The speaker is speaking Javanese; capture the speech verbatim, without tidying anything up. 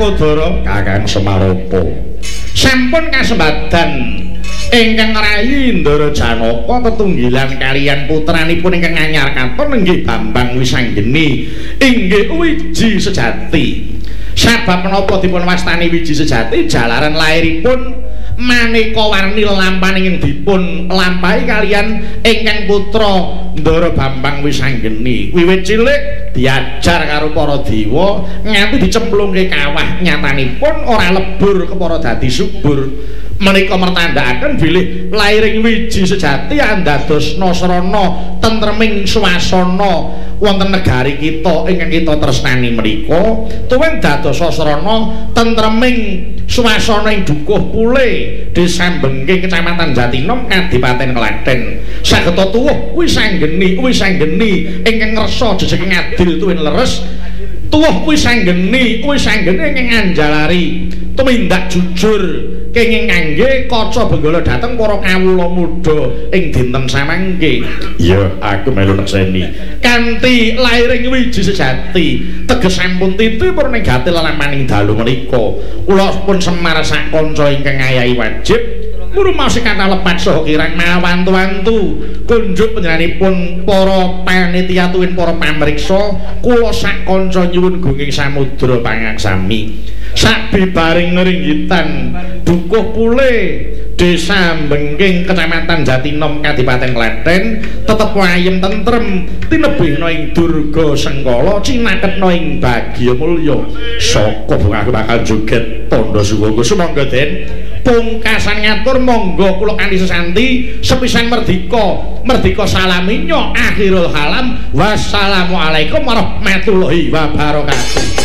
Wrakodara Kakang Semaropa sampun kasembadan ingkang rayi Ndara Janaka tetunggilan kaliyan putranipun ingkang anyar katon inggih Bambang Wisanggeni inggih wiji sejati. Sabab menapa dipun wastani wiji sejati jalaran lairipun maneka warni lelampahan ingkang dipun lampahi kaliyan ingkang putra Ndara Bambang Wisanggeni. Wiwit cilik diajar karo para dewa nganti dicemplungke kawah, nyatanipun ora lebur kepara dadi subur. Menika mertandakaken bilih lairing wiji sejati andados nasrana tentreming swasana wonten negari kita ingkang kita tresnani menika tuwin dados sasrana tentreming swasana ing Dukuh Pule Desa Bengking Kecamatan Jatinom Kadipaten Klaten sageta tuwuh Wisanggeni Wisanggeni ingkang ngersa jejeging adil tuwin leres tuwuh Wisanggeni Wisanggeni ingkang anjalari tumindak jujur kenging ngangge kaca benggala dhateng para kawula muda ing dinten samangke. Ya aku melu nekseni Kanthi lairing wiji sejati teges sampun titu purna gati lelampaning dalu menika kula pun semar sak kanca ingkang ngayahi wajib ngrumaosi kata lepat saha kirang mawantu-wantu kunjuk panjenenganipun para panitia tuwin para pamriksa kula sak kanca nyuwun gunging samudra pangaksami sabibaring nringgitan Dukuh Pule Desa Bengking Kecamatan Jatinom Kadipaten Klaten tetep ayem tentrem tinebihna ing durga sengkala cinaketna ing bagya mulya saka aku bakal joget tandha suwanga sumangga Den pungkasan ngatur monggo kula kanthi sesanti sepisan merdika merdika salaminyo akhirul halam wassalamualaikum warahmatullahi wabarakatuh.